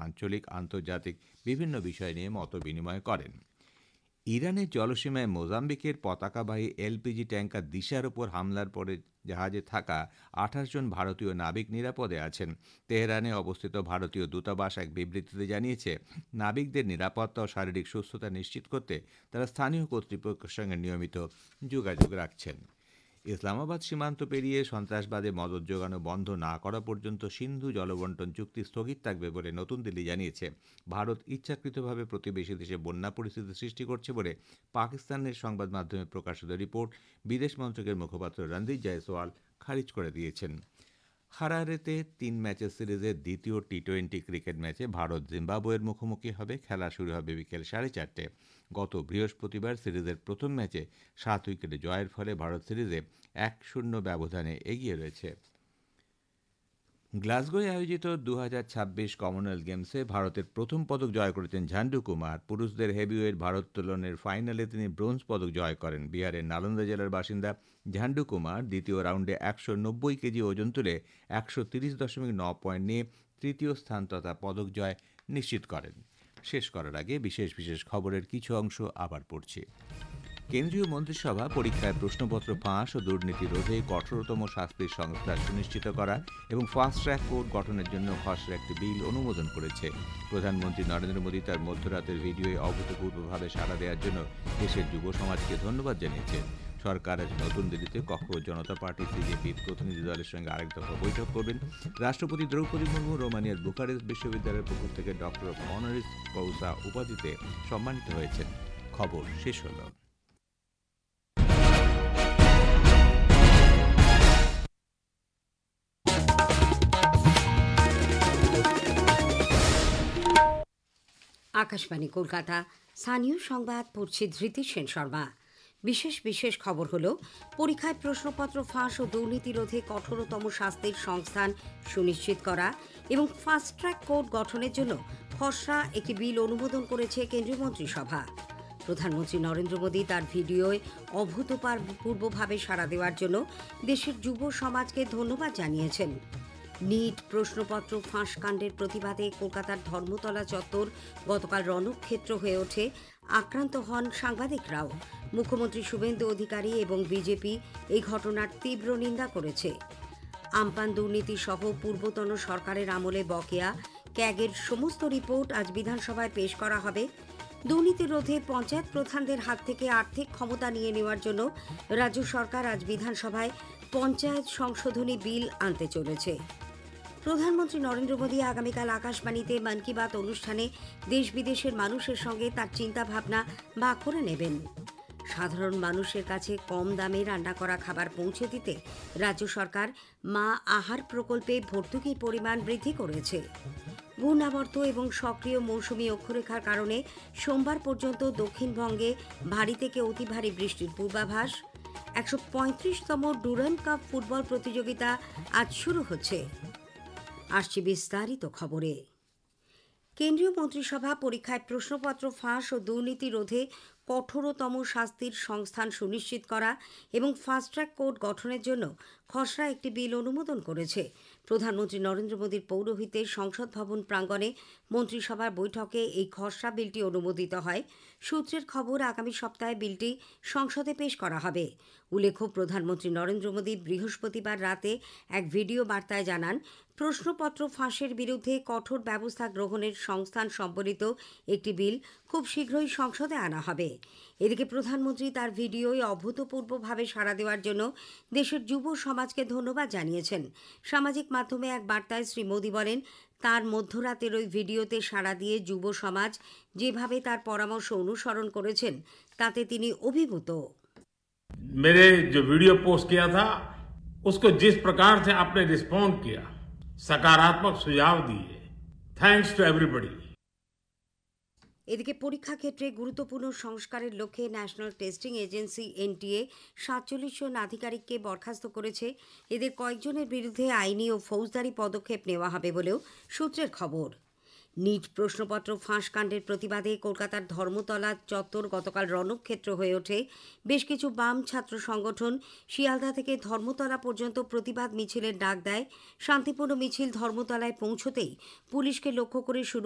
আঞ্চলিক আন্তর্জাতিক বিভিন্ন বিষয় নিয়ে মতবিনিময় করেন। ইরানের জলসীমায় মোজাম্বিকের পতাকাবাহী এলপিজি ট্যাঙ্কার দিশার ওপর হামলার পরে জাহাজে থাকা 28 জন ভারতীয় নাবিক নিরাপদে আছেন। তেহরানে অবস্থিত ভারতীয় দূতাবাস এক বিবৃতিতে জানিয়েছে, নাবিকদের নিরাপত্তা ও শারীরিক সুস্থতা নিশ্চিত করতে তারা স্থানীয় কর্তৃপক্ষের সঙ্গে নিয়মিত যোগাযোগ রাখছেন। ইসলামাবাদ সীমান্ত পেরিয়ে সন্ত্রাসবাদে মদদ যোগানো বন্ধ না করা পর্যন্ত সিন্ধু জলবন্টন চুক্তি স্থগিত থাকবে বলে নতুন দিল্লি জানিয়েছে। ভারত ইচ্ছাকৃতভাবে প্রতিবেশী দেশে বন্যা পরিস্থিতি সৃষ্টি করছে বলে পাকিস্তানের সংবাদ মাধ্যমে প্রকাশিত রিপোর্ট বিদেশ মন্ত্রকের মুখপাত্র রণদীপ জয়সওয়াল খারিজ করে দিয়েছেন। হারারেতে 3 ম্যাচের সিরিজের দ্বিতীয় টি-20 ক্রিকেট ম্যাচে ভারত জিম্বাবুয়ের মুখোমুখি হবে। খেলা শুরু হবে বিকেল 4:30টায়। গত বৃহস্পতিবার সিরিজের প্রথম ম্যাচে 7 উইকেটে জয়ের ফলে ভারত সিরিজে 1-0 ব্যবধানে এগিয়ে রয়েছে। গ্লাসগোয় আয়োজিত 2026 কমনওয়েলথ গেমসে ভারতের প্রথম পদক জয় করেছেন ঝান্ডু কুমার। পুরুষদের হেভিওয়েট ভারোত্তোলনের ফাইনালে তিনি ব্রোঞ্জ পদক জয় করেন। বিহারের নালন্দা জেলার বাসিন্দা ঝান্ডু কুমার দ্বিতীয় রাউন্ডে 190 কেজি ওজন তুলে 130.9 পয়েন্ট নিয়ে তৃতীয় স্থান তথা পদক জয় নিশ্চিত করেন। শেষ করার আগে বিশেষ বিশেষ খবরের কিছু অংশ আবার পড়ছি। কেন্দ্রীয় মন্ত্রিসভা পরীক্ষায় প্রশ্নপত্র ফাঁস ও দুর্নীতি রোধে কঠোরতম শাস্তির সংস্থা সুনিশ্চিত করা এবং ফাস্ট ট্র্যাক কোর্ট গঠনের জন্য খসড়া একটি বিল অনুমোদন করেছে। প্রধানমন্ত্রী নরেন্দ্র মোদী তার মধ্যরাতের ভিডিওয়ে অভূতপূর্বভাবে সাড়া দেওয়ার জন্য দেশের যুব সমাজকে ধন্যবাদ জানিয়েছেন। সরকার আজ নতুন দিল্লিতে ককরোচ জনতা পার্টি সিজেপির প্রতিনিধি দলের সঙ্গে আরেক দফা বৈঠক করবেন। রাষ্ট্রপতি দ্রৌপদী মুর্মু রোমানিয়ার বুখারেস্ট বিশ্ববিদ্যালয়ের পক্ষ থেকে ডক্টর অফ অনারিস কৌসা উপাধিতে সম্মানিত হয়েছেন। খবর শেষ হল। আকাশবাণী কলকাতা, স্থানীয় সংবাদ পড়ছি ধৃতি সেন শর্মা। বিশেষ বিশেষ খবর হলো, পরীক্ষায় প্রশ্নপত্র ফাঁস ও দুর্নীতি রোধে কঠোরতম শাস্তির সংস্থান সুনিশ্চিত করা এবং ফাস্ট ট্র্যাক কোর্ট গঠনের জন্য খসড়া একটি বিল অনুমোদন করেছে কেন্দ্রীয় মন্ত্রিসভা। প্রধানমন্ত্রী নরেন্দ্র মোদী তার ভিডিওয় অভূতপূর্বভাবে সাড়া দেওয়ার জন্য দেশের যুব সমাজকে ধন্যবাদ জানিয়েছেন। নিট প্রশ্নপত্র ফাঁস কাণ্ডের প্রতিবাদে কলকাতার ধর্মতলা চত্বর গতকাল রণক্ষেত্র হয়ে ওঠে। আক্রান্ত হন সাংবাদিকরাও। মুখ্যমন্ত্রী শুভেন্দু অধিকারী এবং বিজেপি এই ঘটনার তীব্র নিন্দা করেছে। আমপান দুর্নীতি সহ পূর্বতন সরকারের আমলে বকেয়া ক্যাগের সমস্ত রিপোর্ট আজ বিধানসভায় পেশ করা হবে। দুর্নীতি রোধে পঞ্চায়েত প্রধানদের হাত থেকে আর্থিক ক্ষমতা নিয়ে নেওয়ার জন্য রাজ্য সরকার আজ বিধানসভায় পঞ্চায়েত সংশোধনী বিল আনতে চলেছে। প্রধানমন্ত্রী নরেন্দ্র মোদী আগামীকাল আকাশবাণীতে মন কি বাত অনুষ্ঠানে দেশ বিদেশের মানুষের সঙ্গে তার চিন্তাভাবনা ভাগ করে নেবেন। সাধারণ মানুষের কাছে কম দামে রান্না করা খাবার পৌঁছে দিতে রাজ্য সরকার মা আহার প্রকল্পে ভর্তুকির পরিমাণ বৃদ্ধি করেছে। ঘূর্ণাবর্ত এবং সক্রিয় মৌসুমী অক্ষরেখার কারণে সোমবার পর্যন্ত দক্ষিণবঙ্গে ভারী থেকে অতি ভারী বৃষ্টির পূর্বাভাস। 135তম ডুরান্ড কাপ ফুটবল প্রতিযোগিতা আজ শুরু হচ্ছে। আসছে বিস্তারিত খবরে। কেন্দ্রীয় মন্ত্রিসভা পরীক্ষায় প্রশ্নপত্র ফাঁস ও দুর্নীতি রোধে কঠোরতম শাস্তির সংস্থান সুনিশ্চিত করা এবং ফাস্ট ট্র্যাক কোর্ট গঠনের জন্য খসড়া একটি বিল অনুমোদন করেছে। প্রধানমন্ত্রী নরেন্দ্র মোদীর পৌরোহিত্যে সংসদ ভবন প্রাঙ্গণে মন্ত্রিসভার বৈঠকে এই খসড়া বিলটি অনুমোদিত হয়। সূত্রের খবর, আগামী সপ্তাহে বিলটি সংসদে পেশ করা হবে। উল্লেখ্য, প্রধানমন্ত্রী নরেন্দ্র মোদী বৃহস্পতিবার রাতে এক ভিডিও বার্তায় জানান, প্রশ্নপত্র ফাঁসের বিরুদ্ধে কঠোর ব্যবস্থা গ্রহণের সংস্থান সম্বলিত একটি বিল খুব শীঘ্রই সংসদে আনা হবে। এদিকে প্রধানমন্ত্রী তার ভিডিওয় অভূতপূর্বভাবে সাড়া দেওয়ার জন্য দেশের যুব সমাজকে ধন্যবাদ জানিয়েছেন। সামাজিক মাধ্যমে এক বার্তায় শ্রী মোদী বলেন, তার মধ্যরাতের ওই ভিডিওতে সাড়া দিয়ে যুব সমাজ যেভাবে তার পরামর্শ অনুসরণ করেছেন তাতে তিনি অভিভূত। मेरे जो वीडियो पोस्ट किया था उसको जिस प्रकार से आपने रिस्पॉन्ड किया, सकारात्मक सुझाव दिए, थैंक्स टू एवरीबॉडी। এদিকে পরীক্ষা ক্ষেত্রে গুরুত্বপূর্ণ সংস্কারের লক্ষ্যে ন্যাশনাল টেস্টিং এজেন্সি এনটিএ 47 জন আধিকারিককে বরখাস্ত করেছে। এদের কয়েকজনের বিরুদ্ধে আইনি ও ফৌজদারি পদক্ষেপ নেওয়া হবে বলেও সূত্রের খবর। নিট প্রশ্নপত্র ফাঁস কাণ্ডের প্রতিবাদে কলকাতার ধর্মতলা চত্বর গতকাল রণক্ষেত্র হয়ে ওঠে। বেশ কিছু বাম ছাত্র সংগঠন শিয়ালদা থেকে ধর্মতলা পর্যন্ত প্রতিবাদ মিছিলের ডাক দেয়। শান্তিপূর্ণ মিছিল ধর্মতলায় পৌঁছতেই পুলিশকে লক্ষ্য করে শুরু